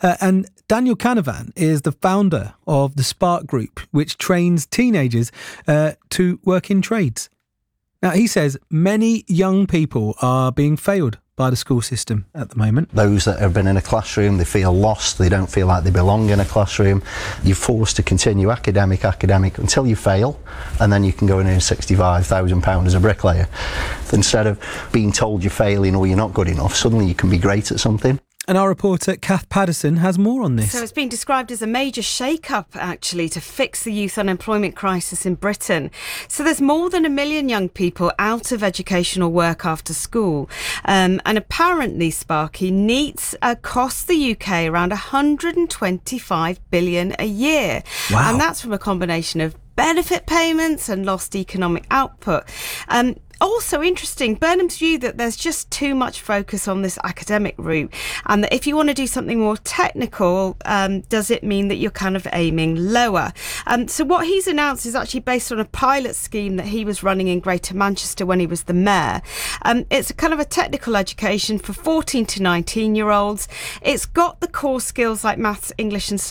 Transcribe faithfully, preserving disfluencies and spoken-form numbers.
Uh, and Daniel Canavan is the founder of the Spark Group, which trains teenagers uh, to work in trades. Now, he says many young people are being failed by the school system at the moment. Those that have been in a classroom, they feel lost, they don't feel like they belong in a classroom. You're forced to continue academic, academic until you fail, and then you can go and earn sixty-five thousand pounds as a bricklayer. Instead of being told you're failing or you're not good enough, suddenly you can be great at something. And our reporter, Kath Paddison, has more on this. So it's been described as a major shake-up, actually, to fix the youth unemployment crisis in Britain. So there's more than a million young people out of educational work after school. Um, and apparently, Sparky, NEETs uh, cost the U K around one hundred twenty-five billion dollars a year. Wow. And that's from a combination of benefit payments and lost economic output. Um, Also interesting, Burnham's view that there's just too much focus on this academic route, and that if you want to do something more technical, um, does it mean that you're kind of aiming lower? Um, so what he's announced is actually based on a pilot scheme that he was running in Greater Manchester when he was the mayor. Um, it's a kind of a technical education for fourteen to nineteen year olds. It's got the core skills like maths, English and